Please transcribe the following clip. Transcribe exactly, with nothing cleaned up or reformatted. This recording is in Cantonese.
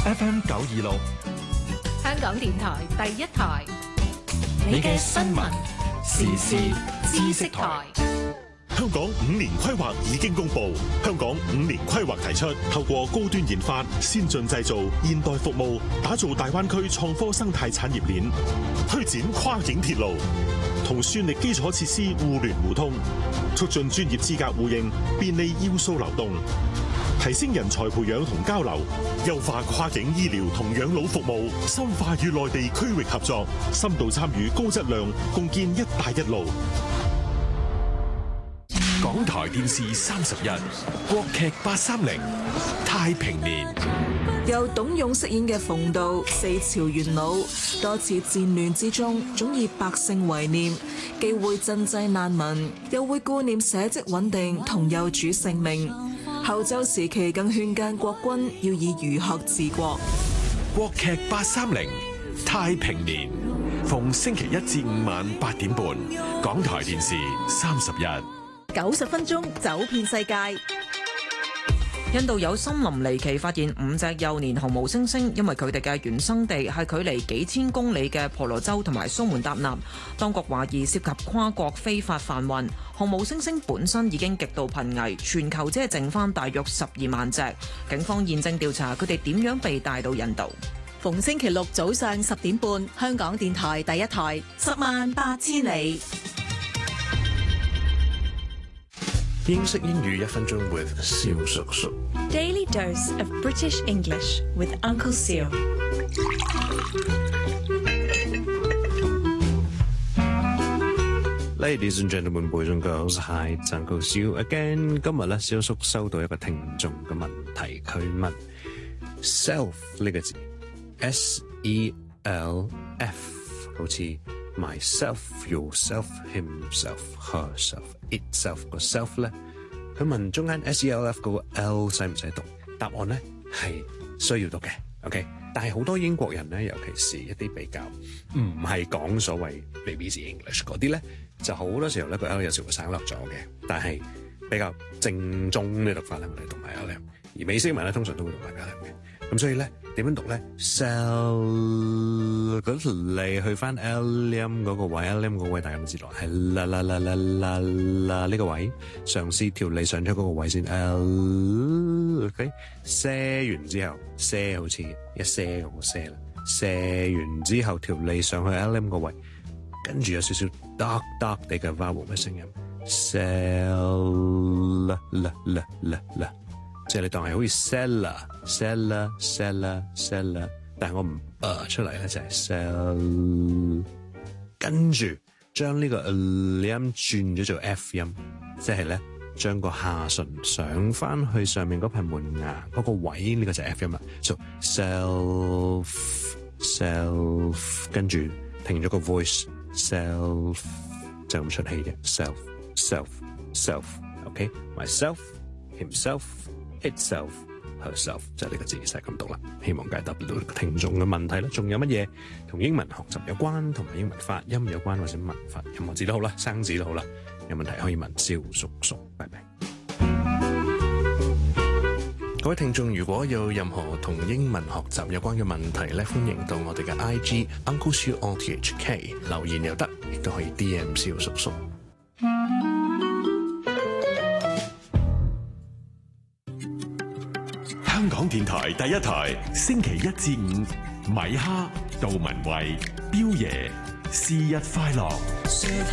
F M 九二六， 香港電台第一台， 你嘅新聞時事知識台。 香港五年規劃已經公布，香港五年規劃提出，透過高端研發、先進製造、現代服務，打造大灣區創科生態產業鏈，推展跨境鐵路，同算力基礎設施互聯互通，促進專業資格互認，便利要素流動，提升人才培養同交流，優化跨境醫療同養老服務，深化與內地區域合作，深度參與高質量，共建一帶一路。 港台電視三十一，國劇八三零，太平年。 由董勇飾演嘅馮道，四朝元老，多次戰亂之中，總以百姓為念，既會賑濟難民，又會顧念社稷穩定同幼主性命。後周時期更勸諫國君要以儒學治國。 國劇八三零，太平年，逢星期一至五晚八點半，港台電視三十一。 九十分鐘走遍世界。印度有森林離奇發現五隻幼年紅毛猩猩，因為佢哋嘅原生地係距離幾千公里嘅婆羅洲同埋蘇門答臘，當局懷疑涉及跨國非法販運。紅毛猩猩本身已經極度瀕危，全球只係剩翻大約十二萬隻。警方現正調查佢哋點樣被帶到印度。 逢星期六早上十點半，香港電台第一台，十萬八千里。 英式英語一分鐘 with 蕭叔叔。 Daily dose of British English with Uncle Seal。 Ladies and gentlemen, boys and girls, hi, it's Uncle Seal again。今日咧，蕭叔收到一個聽眾嘅問題，佢問 self 呢個字 ，S E L F， 好似 myself, yourself, himself, herself, itself 個 self 咧，佢問中間 S E L F 嗰個 L 使唔使讀？答案咧係需要讀嘅 ，OK。但係好多英國人咧，尤其是一啲比較唔係講所謂 B B C English 嗰啲咧，就好多時候咧個 L 有時會省略咗嘅。但係比較正宗嘅讀法咧，我哋讀埋 L M， 而美式文咧通常都會讀埋 L M 嘅。咁所以咧點樣讀咧 ？Cell 嗰條脷去翻 L M 嗰個位 ，L M 嗰個位大家都知道係啦啦啦啦啦啦呢個位，嘗試條脷上咗嗰個位先 L，OK， 射完之後，射好似一射咁個射啦，射完之後條脷上去 L M 個位，跟住有少少 dark dark 地嘅 vowel 嘅聲音 ，cell 啦啦啦啦啦。即係你當係好似 seller、seller、seller、seller， 但係我唔呃出嚟咧，就係 sell， 跟住將呢個音轉咗做 F 音，即係咧將個下唇上翻去上面嗰排門牙嗰個位，呢個就係 F 音啦。So self self， 跟住停咗個 voice，self 就咁出氣嘅 self self self，OK， myself、himself。itself, herself 就係呢個字，就係咁讀啦。希望解答到聽眾嘅問題啦。仲有乜嘢同英文學習有關，同埋英文發音有關，或者文法任何字都好啦，生字都好啦，有問題可以問蕭叔叔。拜拜。各位聽眾，如果有任何同英文學習有關嘅問題咧，歡迎到我哋嘅 I G Uncle Siu O T H K 留言又得，亦都可以 D M 蕭叔叔。 香港電台第一台，星期一至五，米哈、杜文慧、彪爺，是日快樂。